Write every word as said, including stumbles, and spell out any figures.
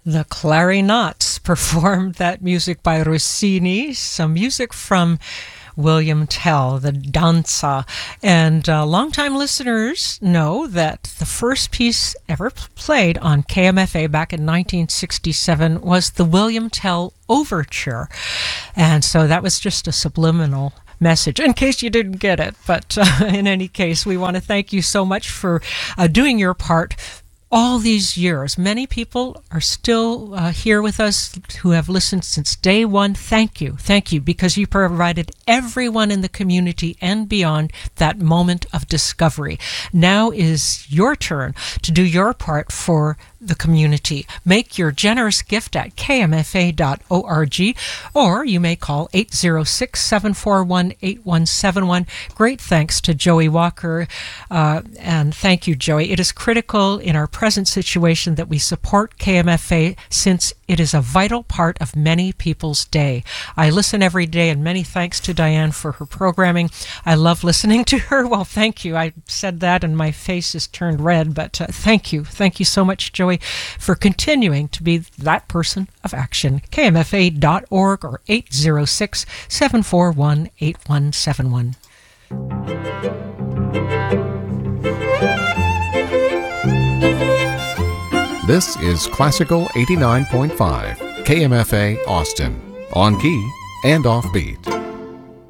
The Clarinots performed that music by Rossini, some music from William Tell, the Danza. And uh, longtime listeners know that the first piece ever played on K M F A back in nineteen sixty-seven was the William Tell Overture. And so that was just a subliminal message, in case you didn't get it. But uh, in any case, we want to thank you so much for uh, doing your part all these years. Many people are still uh, here with us who have listened since day one. Thank you. Thank you, because you provided everyone in the community and beyond that moment of discovery. Now is your turn to do your part for the community. Make your generous gift at k m f a dot org, or you may call eight zero six, seven four one, eight one seven one. Great thanks to Joey Walker, uh, and thank you, Joey. It is critical in our present situation that we support K M F A, since it is a vital part of many people's day. I listen every day, and many thanks to Diane for her programming. I love listening to her. Well, thank you. I said that and my face is turned red, but uh, thank you. Thank you so much, Joey, for continuing to be that person of action. k m f a dot org or eight zero six, seven four one, eight one seven one. This is Classical eighty-nine point five, K M F A Austin, on key and offbeat.